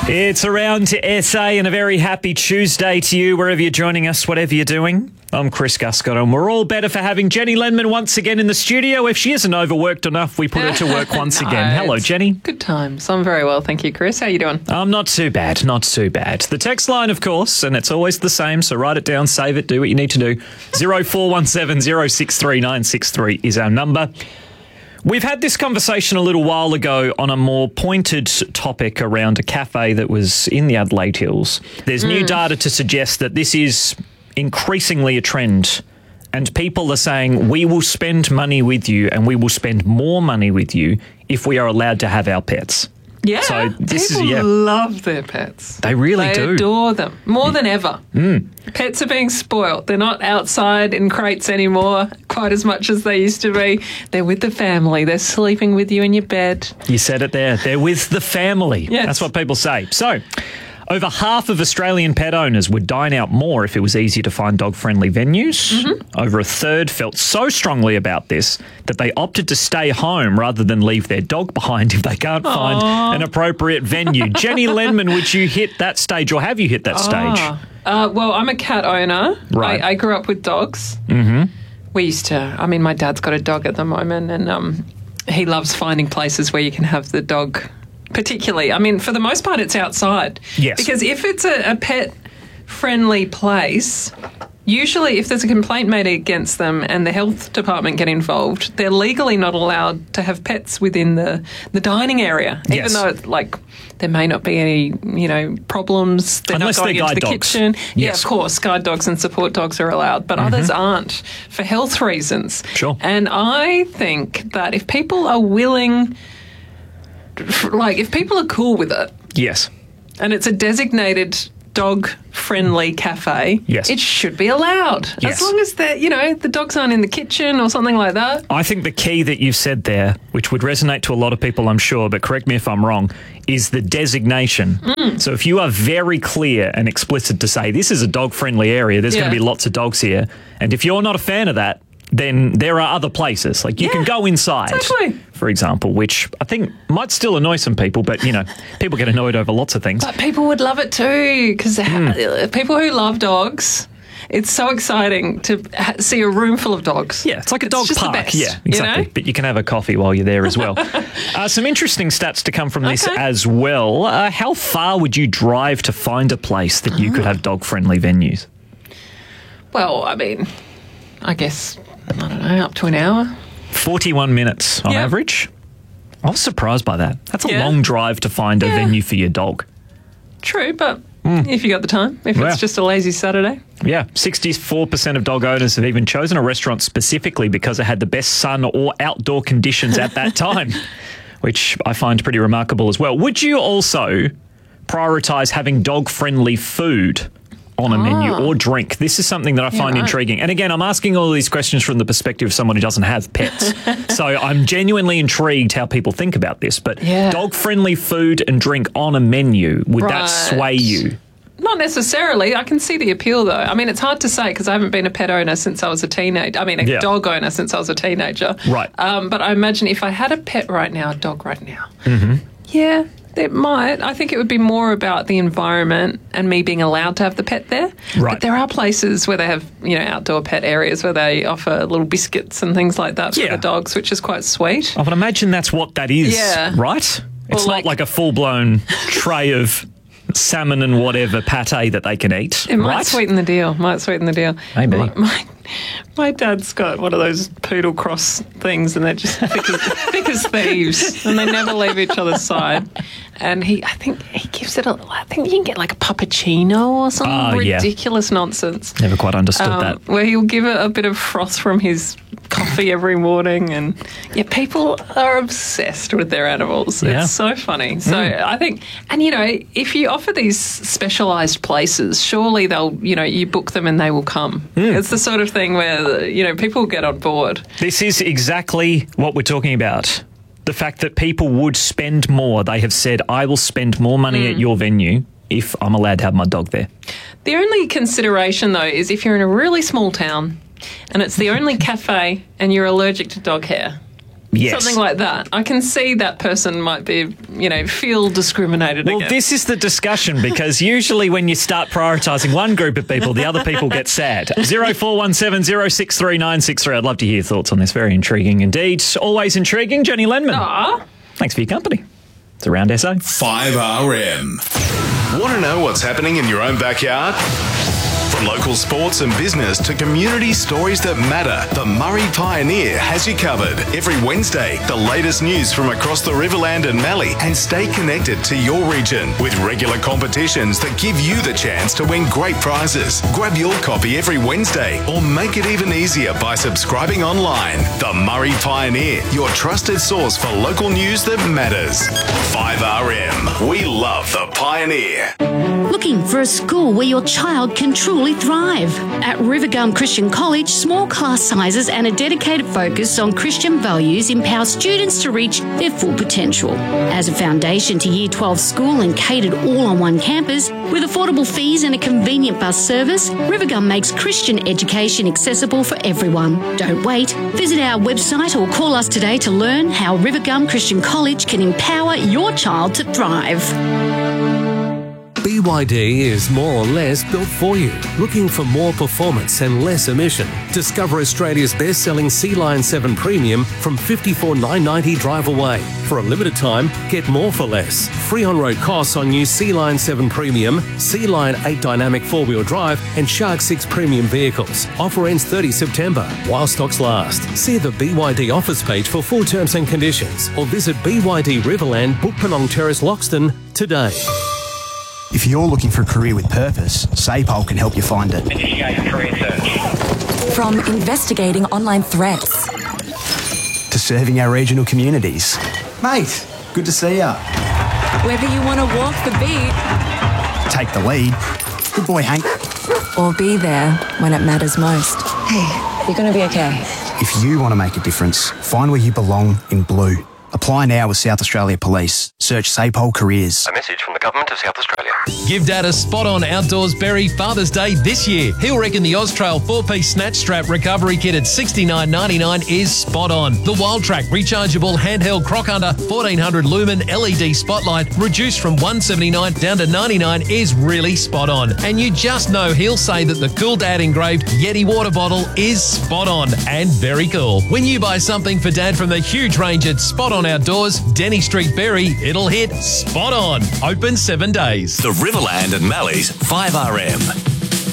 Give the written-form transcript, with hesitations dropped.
It's Around to SA and a very happy Tuesday to you, wherever you're joining us, whatever you're doing. I'm Chris Guscott and we're all better for having Jenny Lenman once again in the studio. If she isn't overworked enough, we put her to work once again. Hello, Jenny. Good times. I'm very well, thank you, Chris. How are you doing? I'm not too bad, not too bad. The text line, of course, and it's always the same, so write it down, save it, do what you need to do. 0417 063 963 is our number. We've had this conversation a little while ago on a more pointed topic around a cafe that was in the Adelaide Hills. There's new data to suggest that this is increasingly a trend, and people are saying we will spend money with you and we will spend more money with you if we are allowed to have our pets. Yeah, so this people love their pets. They really do. They adore them more than ever. Pets are being spoilt. They're not outside in crates anymore quite as much as they used to be. They're with the family. They're sleeping with you in your bed. You said it there. They're with the family. Yes. That's what people say. So, over half of Australian pet owners would dine out more if it was easier to find dog-friendly venues. Over a third felt so strongly about this that they opted to stay home rather than leave their dog behind if they can't find an appropriate venue. Jenny Lenman, would you hit that stage, or have you hit that stage? Well, I'm a cat owner. Right. I grew up with dogs. We used to, my dad's got a dog at the moment, and he loves finding places where you can have the dog. Particularly, for the most part, it's outside. Yes. Because if it's a pet-friendly place, usually if there's a complaint made against them and the health department get involved, they're legally not allowed to have pets within the dining area. Yes. Even though, there may not be any, problems. They're Unless not going they're into guide the dogs. kitchen. Yes. Yeah, of course, guide dogs and support dogs are allowed, but others aren't for health reasons. Sure. And I think that if people are willing... if people are cool with it, Yes. and it's a designated dog-friendly cafe, Yes. it should be allowed. Yes. As long as the dogs aren't in the kitchen or something like that. I think the key that you've said there, which would resonate to a lot of people, I'm sure, but correct me if I'm wrong, is the designation. So if you are very clear and explicit to say this is a dog-friendly area, there's going to be lots of dogs here, and if you're not a fan of that, then there are other places. You can go inside, for example, which I think might still annoy some people, but, people get annoyed over lots of things. But people would love it too, because people who love dogs... It's so exciting to see a room full of dogs. Yeah, it's like a dog just park. The best, yeah, exactly. But you can have a coffee while you're there as well. Some interesting stats to come from this as well. How far would you drive to find a place that you could have dog-friendly venues? Well, I guess, up to an hour. 41 minutes on average. I was surprised by that. That's a long drive to find a venue for your dog. True, but if you got the time, if it's just a lazy Saturday. Yeah, 64% of dog owners have even chosen a restaurant specifically because it had the best sun or outdoor conditions at that time, which I find pretty remarkable as well. Would you also prioritise having dog-friendly food on a menu or drink? This is something that I find intriguing. And again, I'm asking all these questions from the perspective of someone who doesn't have pets. So I'm genuinely intrigued how people think about this. But dog-friendly food and drink on a menu, would that sway you? Not necessarily. I can see the appeal, though. It's hard to say because I haven't been a pet owner since I was a teenager. A dog owner since I was a teenager. Right. But I imagine if I had a pet right now, a dog right now, it might. I think it would be more about the environment and me being allowed to have the pet there. Right. But there are places where they have, outdoor pet areas where they offer little biscuits and things like that for the dogs, which is quite sweet. I would imagine that's what that is, right? It's not like a full-blown tray of salmon and whatever pate that they can eat. It might sweeten the deal. Maybe. My dad's got one of those poodle cross things, and they're just thick as thieves, and they never leave each other's side. And I think he gives it I think you can get like a puppuccino or some ridiculous nonsense. Never quite understood that. Where he'll give it a bit of froth from his coffee every morning, and people are obsessed with their animals. It's so funny. So I think, and if you offer these specialised places, surely they'll, you book them and they will come. It's the sort of thing where, people get on board. This is exactly what we're talking about. The fact that people would spend more. They have said, I will spend more money at your venue if I'm allowed to have my dog there. The only consideration, though, is if you're in a really small town and it's the only cafe and you're allergic to dog hair. Yes. Something like that. I can see that person might be, feel discriminated Well, against. this is the discussion, because usually when you start prioritising one group of people, the other people get sad. 0417 063 963. I'd love to hear your thoughts on this. Very intriguing indeed. Always intriguing. Jenny Lenman. Aw. Thanks for your company. It's Around SA. 5RM. Want to know what's happening in your own backyard? From local sports and business to community stories that matter, the Murray Pioneer has you covered. Every Wednesday, the latest news from across the Riverland and Mallee, and stay connected to your region with regular competitions that give you the chance to win great prizes. Grab your copy every Wednesday or make it even easier by subscribing online. The Murray Pioneer, your trusted source for local news that matters. 5RM. We love the Pioneer. Looking for a school where your child can truly thrive? At Rivergum Christian College, small class sizes and a dedicated focus on Christian values empower students to reach their full potential. As a foundation to Year 12 school and catered all on one campus, with affordable fees and a convenient bus service, Rivergum makes Christian education accessible for everyone. Don't wait. Visit our website or call us today to learn how Rivergum Christian College can empower your child to thrive. BYD is more or less built for you. Looking for more performance and less emission? Discover Australia's best-selling Sea-Line 7 Premium from $54,990 drive away. For a limited time, get more for less. Free on-road costs on new Sea-Line 7 Premium, Sea-Line 8 Dynamic 4-wheel drive and Shark 6 Premium vehicles. Offer ends 30 September while stocks last. See the BYD offers page for full terms and conditions, or visit BYD Riverland, Bookpinong Terrace, Loxton today. If you're looking for a career with purpose, SAPOL can help you find it. Initiate career search. From investigating online threats To serving our regional communities. Mate, good to see ya. Whether you want to walk the beat, Take the lead. Good boy, Hank. or be there when it matters most. Hey, you're going to be okay. If you want to make a difference, find where you belong in blue. Apply now with South Australia Police. Search SAPOL Careers. A message from the Government of South Australia. Give Dad a spot-on Outdoors Berry Father's Day this year. He'll reckon the Austrail 4-piece snatch strap recovery kit at $69.99 is spot on. The Wild Track rechargeable handheld croc hunter 1400 lumen LED spotlight reduced from $179 down to $99 is really spot on. And you just know he'll say that the Cool Dad engraved Yeti water bottle is spot on and very cool. When you buy something for Dad from the huge range at Spot On Outdoors, Denny Street Berry, it'll hit spot on. Open 7 days. The Riverland and Mallee's 5RM.